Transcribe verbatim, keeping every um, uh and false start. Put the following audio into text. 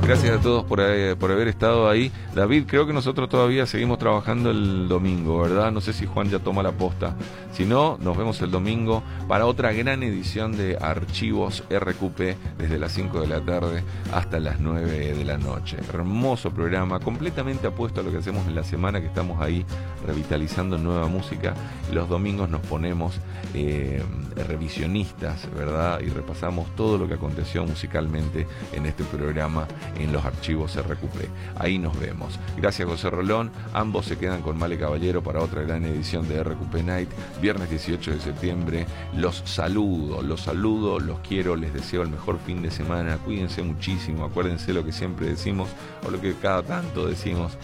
Gracias a todos por, eh, por haber estado ahí. David, creo que nosotros todavía seguimos trabajando el domingo, ¿verdad? No sé si Juan ya toma la posta. Si no, nos vemos el domingo para otra gran edición de Archivos R Q P desde las cinco de la tarde hasta las nueve de la noche. Hermoso programa, completamente apuesto a lo que hacemos en la semana, que estamos ahí revitalizando nueva música. Los domingos nos ponemos eh, revisionistas, ¿verdad? Y repasamos todo lo que aconteció musicalmente en este programa en los Archivos R Q P. Ahí nos vemos. Gracias, José Rolón. Ambos se quedan con Male Caballero para otra gran edición de R Q P Night, viernes dieciocho de septiembre. Los saludo, los saludo, los quiero, les deseo el mejor fin de semana. Cuídense muchísimo, acuérdense lo que siempre decimos, o lo que cada tanto decimos: